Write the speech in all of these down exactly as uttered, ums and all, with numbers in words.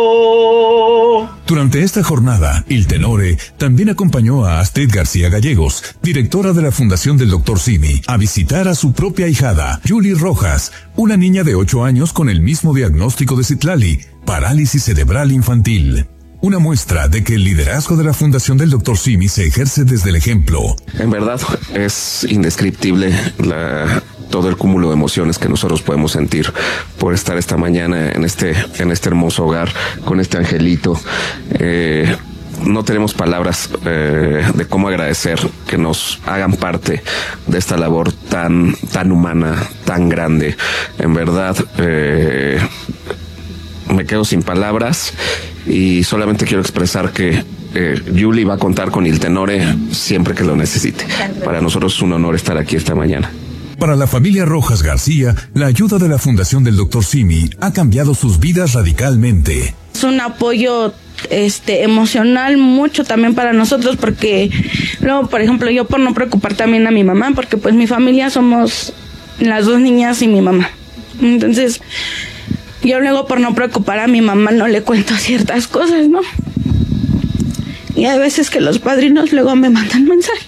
Durante esta jornada, Il Tenore también acompañó a Astrid García Gallegos, directora de la Fundación del doctor Simi, a visitar a su propia ahijada, Julie Rojas, una niña de ocho años con el mismo diagnóstico de Citlali, parálisis cerebral infantil. Una muestra de que el liderazgo de la Fundación del doctor Simi se ejerce desde el ejemplo. En verdad es indescriptible la... todo el cúmulo de emociones que nosotros podemos sentir por estar esta mañana en este, en este hermoso hogar con este angelito. Eh, no tenemos palabras eh, de cómo agradecer que nos hagan parte de esta labor tan, tan humana, tan grande. En verdad, eh, me quedo sin palabras y solamente quiero expresar que Eh, Julie va a contar con Il Tenore siempre que lo necesite. Para nosotros es un honor estar aquí esta mañana. Para la familia Rojas García, la ayuda de la Fundación del doctor Simi ha cambiado sus vidas radicalmente. Es un apoyo este emocional mucho también para nosotros, porque luego, por ejemplo, yo por no preocupar también a mi mamá, porque pues mi familia somos las dos niñas y mi mamá. Entonces, yo luego por no preocupar a mi mamá no le cuento ciertas cosas, ¿no? Y hay veces que los padrinos luego me mandan mensajes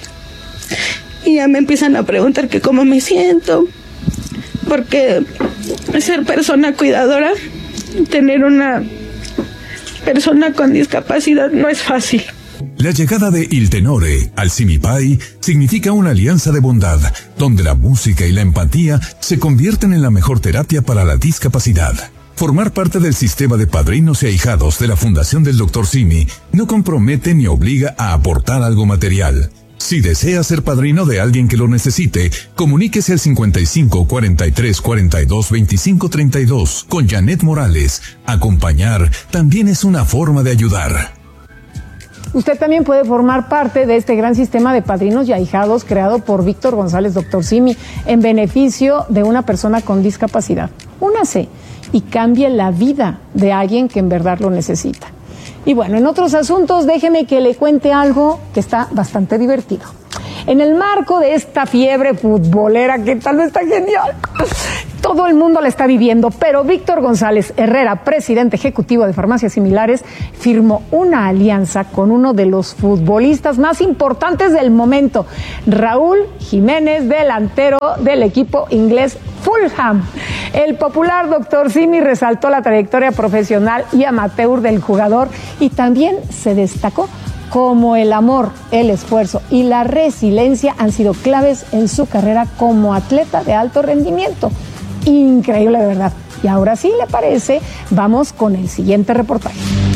y ya me empiezan a preguntar que cómo me siento, porque ser persona cuidadora, tener una persona con discapacidad no es fácil. La llegada de Il Tenore al Simipai significa una alianza de bondad, donde la música y la empatía se convierten en la mejor terapia para la discapacidad. Formar parte del sistema de padrinos y ahijados de la Fundación del doctor Simi no compromete ni obliga a aportar algo material. Si desea ser padrino de alguien que lo necesite, comuníquese al cincuenta y cinco, cuarenta y tres, cuarenta y dos, veinticinco, treinta y dos con Janet Morales. Acompañar también es una forma de ayudar. Usted también puede formar parte de este gran sistema de padrinos y ahijados creado por Víctor González, doctor Simi, en beneficio de una persona con discapacidad. Únase y cambie la vida de alguien que en verdad lo necesita. Y bueno, en otros asuntos, déjeme que le cuente algo que está bastante divertido. En el marco de esta fiebre futbolera, que tal vez está genial, todo el mundo la está viviendo, pero Víctor González Herrera, presidente ejecutivo de Farmacias Similares, firmó una alianza con uno de los futbolistas más importantes del momento, Raúl Jiménez, delantero del equipo inglés Fulham. El popular doctor Simi resaltó la trayectoria profesional y amateur del jugador y también se destacó como el amor, el esfuerzo y la resiliencia han sido claves en su carrera como atleta de alto rendimiento. Increíble, de verdad. Y ahora sí, ¿le parece? Vamos con el siguiente reportaje.